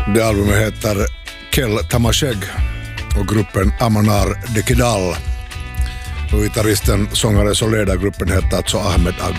Det albumet heter Kel Tamasheg och gruppen Amanar de Kidal. Och gitarristen, sångaren som leder gruppen heter alltså Ahmed Ag.